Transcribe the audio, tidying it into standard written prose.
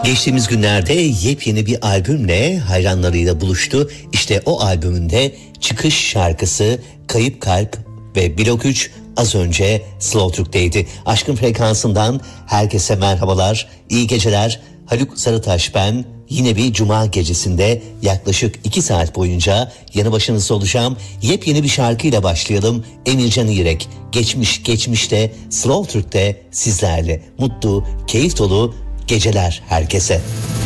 Geçtiğimiz günlerde yepyeni bir albümle hayranlarıyla buluştu. İşte o albümünde çıkış şarkısı Kayıp Kalp ve Blok 3 az önce Slow Türk'teydi. Aşkın Frekansı'ndan herkese merhabalar, iyi geceler. Haluk Sarıtaş ben. Yine bir cuma gecesinde yaklaşık 2 saat boyunca yanı başınızda olacağım. Yepyeni bir şarkıyla başlayalım. Emircan İrek, geçmişte Slow Türk'te sizlerle. Mutlu, keyif dolu geceler herkese.